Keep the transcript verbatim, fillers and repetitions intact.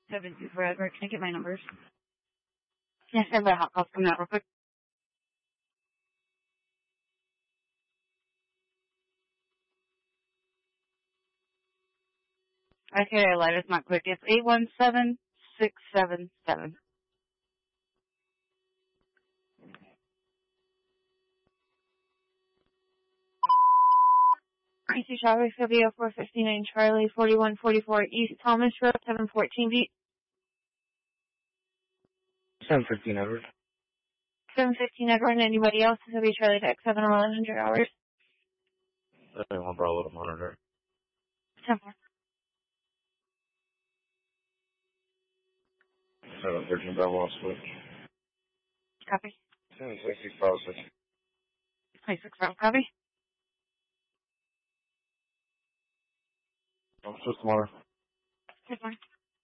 seven two four Edward. Can I get my numbers? Yes, I have a hot calls coming out real quick. Okay, light is not quick. It's eight one seven six seven seven. E C Charlie, Sylvia, four fifty-nine Charlie, forty-one forty-four East Thomas Road, seven fourteen beat. seven fifteen Edward. seven fifteen Edward, and anybody else? Sylvia Charlie, deck seven eleven hundred hours. I want Bravo to monitor. ten four. seven thirteen Bravo off switch. Copy. seven six six Bravo switch. twenty-six Bravo, copy. I'm switch tomorrow. ten four.